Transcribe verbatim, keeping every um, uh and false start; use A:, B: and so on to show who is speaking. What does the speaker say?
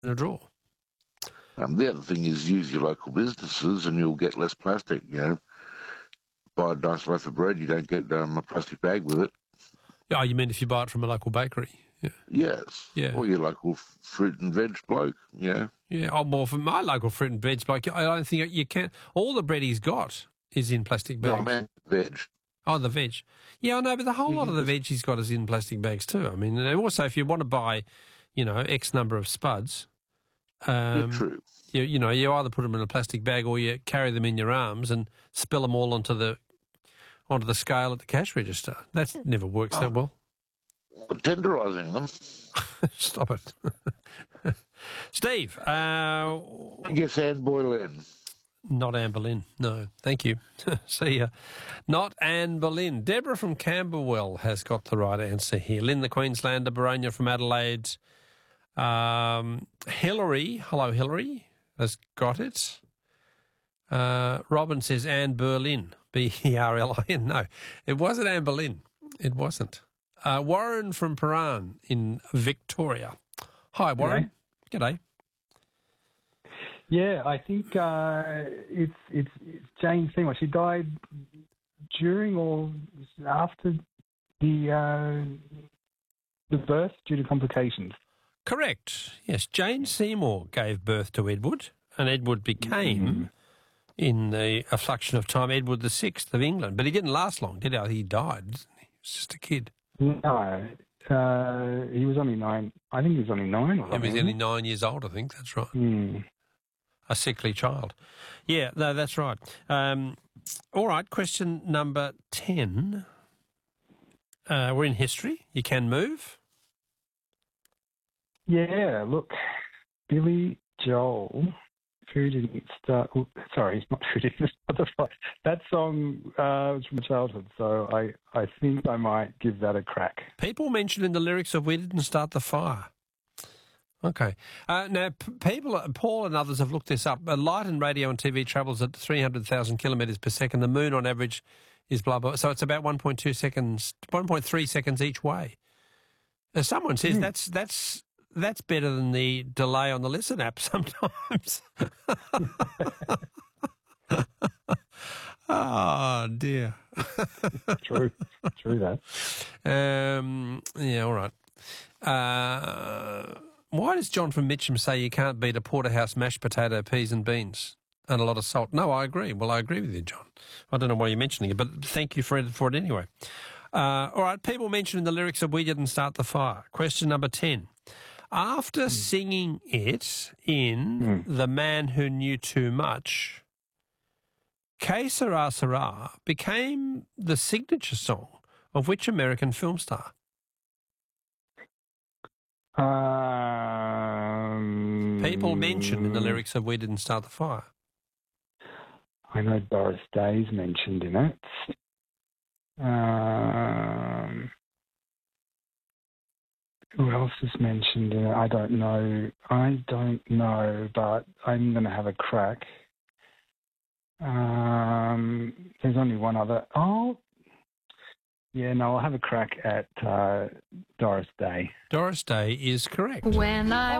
A: a drawer.
B: Um, the other thing is use your local businesses and you'll get less plastic, you know. Buy a nice loaf of bread, you don't get um, a plastic bag with it.
A: Oh, you mean if you buy it from a local bakery? Yeah.
B: Yes.
A: Yeah.
B: Or your local fruit and veg bloke, you know.
A: Yeah, oh, well, for my local fruit and veg bloke, I don't think you can. All the bread he's got is in plastic bags.
B: No, man, veg.
A: Oh, the veg. Yeah, I know, but the whole lot of the veg he's got is in plastic bags too. I mean, and also if you want to buy, you know, X number of spuds, um,
B: yeah, true.
A: You, you know, you either put them in a plastic bag or you carry them in your arms and spill them all onto the onto the scale at the cash register. That never works oh. that well.
B: Tenderising them.
A: Stop it. Steve. Uh,
B: yes, Anne Boleyn.
A: Not Anne Boleyn, no. Thank you. See ya. Not Anne Boleyn. Deborah from Camberwell has got the right answer here. Lynn the Queenslander, Baronia from Adelaide. Um, Hillary, hello Hillary, has got it. Uh, Robin says Anne Berlin, B E R L I N. No, it wasn't Anne Boleyn. It wasn't. Uh, Warren from Paran in Victoria. Hi, Warren. G'day. G'day.
C: Yeah, I think uh, it's, it's it's Jane Seymour. She died during or after the uh, the birth due to complications.
A: Correct. Yes, Jane Seymour gave birth to Edward, and Edward became, mm. in the a fraction of time, Edward the Sixth of England. But he didn't last long, did he? He died. Didn't he? He was just a kid.
C: No, uh, he was only nine. I think he was only nine. Or
A: he was only nine years old. I think that's right.
C: Mm.
A: A sickly child. Yeah, no, that's right. Um, all right, question number ten. Uh, we're in history. You can move.
C: Yeah, look, Billy Joel, Who Didn't Start... Oh, sorry, not Who Didn't Start the Fire. That song uh, was from childhood, so I, I think I might give that a crack.
A: People mentioned in the lyrics of We Didn't Start the Fire. Okay. Uh, now, p- people, Paul and others have looked this up. Uh, light and radio and T V travels at three hundred thousand kilometres per second. The moon, on average, is blah, blah. So it's about one point two seconds, one point three seconds each way. As someone says, mm. that's that's that's better than the delay on the Listen app sometimes. Oh, dear.
C: True. True that.
A: Um, yeah, all right. Uh... Why does John from Mitcham say you can't beat a porterhouse mashed potato, peas and beans and a lot of salt? No, I agree. Well, I agree with you, John. I don't know why you're mentioning it, but thank you for it, for it anyway. Uh, all right, people mentioned in the lyrics of We Didn't Start the Fire. Question number ten. After mm. singing it in mm. The Man Who Knew Too Much, Que Sera Sera became the signature song of which American film star?
C: Um,
A: People mentioned in the lyrics of We Didn't Start the Fire.
C: I know Doris Day's mentioned in it. Um, who else is mentioned in it? I don't know. I don't know, but I'm going to have a crack. Um, there's only one other. Oh, yeah, no, I'll have a crack at uh, Doris Day.
A: Doris Day is correct.
D: When I